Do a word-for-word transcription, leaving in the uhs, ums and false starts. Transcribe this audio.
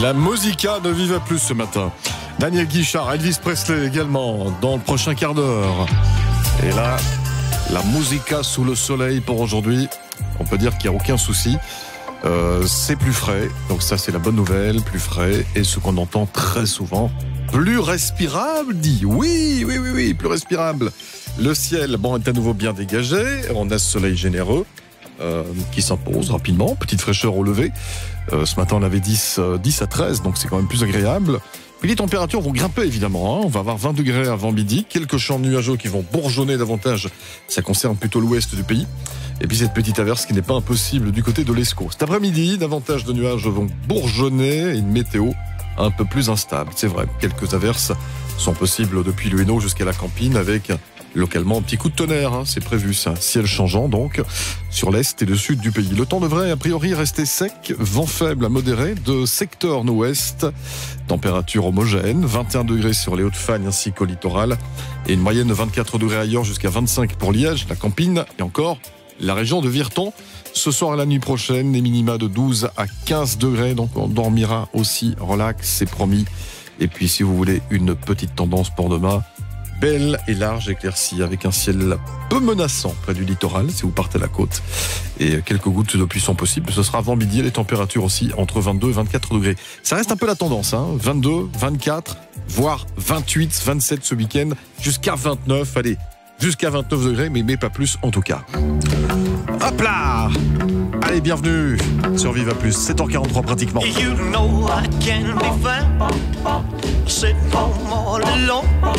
La musica de Viva Plus ce matin. Daniel Guichard, Elvis Presley également dans le prochain quart d'heure. Et là, la musica sous le soleil pour aujourd'hui. On peut dire qu'il n'y a aucun souci. Euh, c'est plus frais, donc ça c'est la bonne nouvelle, plus frais. Et ce qu'on entend très souvent, plus respirable, dit. Oui, oui, oui, oui, plus respirable. Le ciel, bon, est à nouveau bien dégagé. On a ce soleil généreux euh, qui s'impose rapidement. Petite fraîcheur au lever. Euh, ce matin, on avait dix, euh, dix à treize, donc c'est quand même plus agréable. Puis les températures vont grimper, évidemment. Hein. On va avoir vingt degrés avant midi. Quelques champs nuageux qui vont bourgeonner davantage. Ça concerne plutôt l'ouest du pays. Et puis cette petite averse qui n'est pas impossible du côté de l'Escaut. Cet après-midi, davantage de nuages vont bourgeonner et une météo un peu plus instable. C'est vrai, quelques averses sont possibles depuis le Hainaut jusqu'à la Campine avec localement un petit coup de tonnerre. Hein. C'est prévu, c'est un ciel changeant donc sur l'est et le sud du pays. Le temps devrait a priori rester sec, vent faible à modéré de secteur nord-ouest. Température homogène, vingt et un degrés sur les Hauts-de-Fagne ainsi qu'au littoral et une moyenne de vingt-quatre degrés ailleurs jusqu'à vingt-cinq pour Liège, la Campine et encore la région de Virton. Ce soir et la nuit prochaine, les minima de douze à quinze degrés, donc on dormira aussi relax, c'est promis. Et puis si vous voulez une petite tendance pour demain, belle et large éclaircie avec un ciel peu menaçant près du littoral si vous partez à la côte. Et quelques gouttes de pluie sont possibles. Ce sera avant midi, les températures aussi entre vingt-deux et vingt-quatre degrés. Ça reste un peu la tendance, hein. vingt-deux, vingt-quatre, voire vingt-huit, vingt-sept ce week-end, jusqu'à vingt-neuf, allez, jusqu'à vingt-neuf degrés, mais, mais pas plus en tout cas. Hop là! Allez, bienvenue sur Viva Plus, sept heures quarante-trois pratiquement. You know I can be found sitting home all alone.